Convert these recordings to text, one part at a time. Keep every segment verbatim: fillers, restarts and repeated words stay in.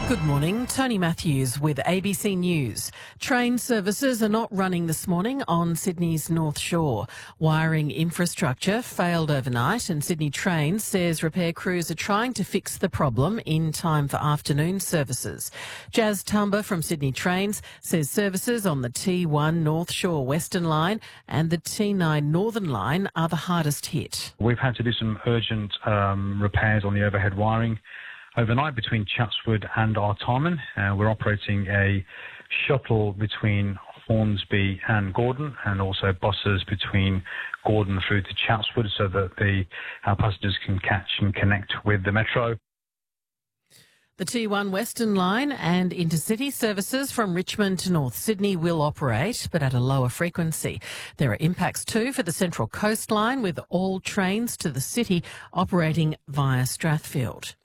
Good morning, Tony Matthews with A B C News. Train services are not running this morning on Sydney's North Shore. Wiring infrastructure failed overnight and Sydney Trains says repair crews are trying to fix the problem in time for afternoon services. Jazz Tumba from Sydney Trains says services on the T one North Shore Western Line and the T nine Northern Line are the hardest hit. We've had to do some urgent um, repairs on the overhead wiring overnight between Chatswood and Artarmon. Uh, we're operating a shuttle between Hornsby and Gordon, and also buses between Gordon through to Chatswood, so that the our passengers can catch and connect with the metro. The T one Western Line and intercity services from Richmond to North Sydney will operate, but at a lower frequency. There are impacts too for the Central Coast Line, with all trains to the city operating via Strathfield.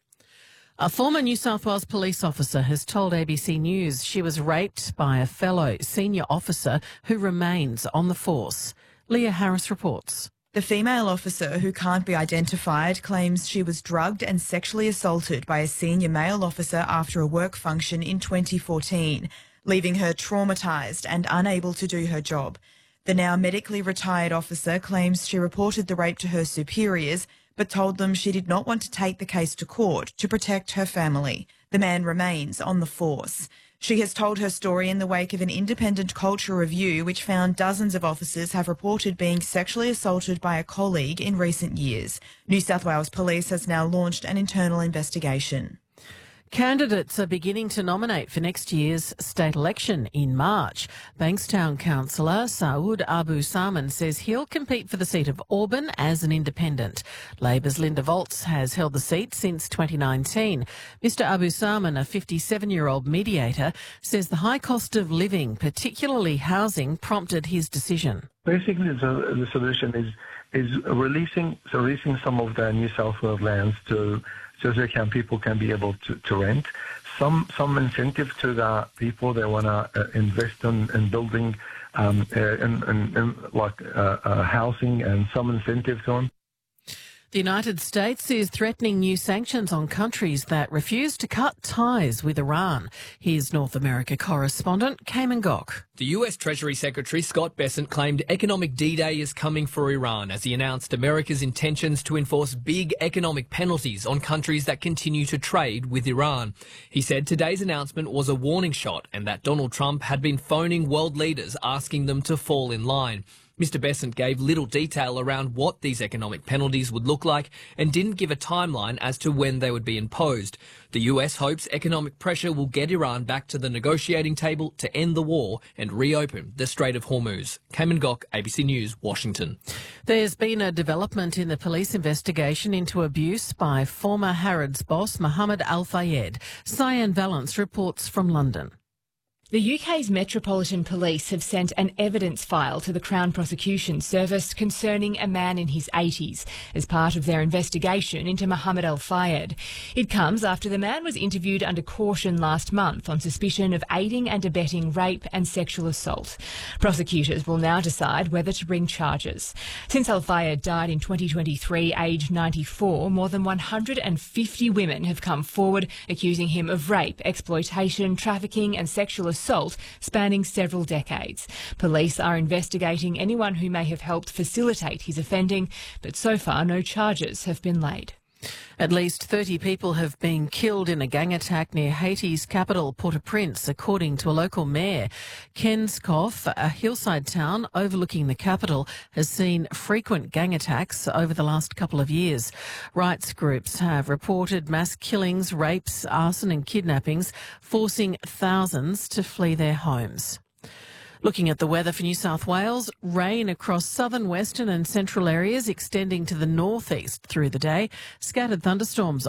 A former New South Wales police officer has told A B C News she was raped by a fellow senior officer who remains on the force. Leah Harris reports. The female officer, who can't be identified, claims she was drugged and sexually assaulted by a senior male officer after a work function in twenty fourteen, leaving her traumatised and unable to do her job. The now medically retired officer claims she reported the rape to her superiors, but told them she did not want to take the case to court to protect her family. The man remains on the force. She has told her story in the wake of an independent culture review which found dozens of officers have reported being sexually assaulted by a colleague in recent years. New South Wales Police has now launched an internal investigation. Candidates are beginning to nominate for next year's state election in March. Bankstown councillor Saud Abu Salman says he'll compete for the seat of Auburn as an independent. Labor's Linda Volz has held the seat since twenty nineteen. Mr Abu Salman, a fifty-seven-year-old mediator, says the high cost of living, particularly housing, prompted his decision. Basically, the, the solution is is releasing so releasing some of the New South Wales lands to so that can, people can be able to, to rent. Some some incentive to the people that want to uh, invest in, in building um, uh, in, in, in like uh, uh, housing, and some incentive to them. The United States is threatening new sanctions on countries that refuse to cut ties with Iran. Here's North America correspondent Cayman Gok. The U S Treasury Secretary Scott Bessent claimed economic D-Day is coming for Iran as he announced America's intentions to enforce big economic penalties on countries that continue to trade with Iran. He said today's announcement was a warning shot and that Donald Trump had been phoning world leaders asking them to fall in line. Mister Bessent gave little detail around what these economic penalties would look like and didn't give a timeline as to when they would be imposed. The U S hopes economic pressure will get Iran back to the negotiating table to end the war and reopen the Strait of Hormuz. Cayman Gok, A B C News, Washington. There's been a development in the police investigation into abuse by former Harrods boss Mohammed Al Fayed. Cyan Valance reports from London. The U K's Metropolitan Police have sent an evidence file to the Crown Prosecution Service concerning a man in his eighties as part of their investigation into Mohammed Al Fayed. It comes after the man was interviewed under caution last month on suspicion of aiding and abetting rape and sexual assault. Prosecutors will now decide whether to bring charges. Since Al Fayed died in twenty twenty-three, aged ninety-four, more than one hundred fifty women have come forward accusing him of rape, exploitation, trafficking and sexual assault. assault spanning several decades. Police are investigating anyone who may have helped facilitate his offending, but so far no charges have been laid. At least thirty people have been killed in a gang attack near Haiti's capital, Port-au-Prince, according to a local mayor. Kenskoff, a hillside town overlooking the capital, has seen frequent gang attacks over the last couple of years. Rights groups have reported mass killings, rapes, arson and kidnappings, forcing thousands to flee their homes. Looking at the weather for New South Wales, rain across southern, western and central areas extending to the northeast through the day. Scattered thunderstorms